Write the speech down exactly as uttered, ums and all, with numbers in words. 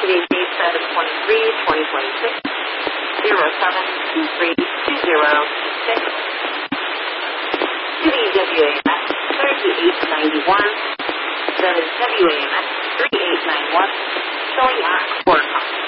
today's date seven twenty-three, twenty twenty-six, zero seven two three two zero six. To the W A M S thirty-eight ninety-one, that is W A M S thirty-eight ninety-one, showing at four o'clock.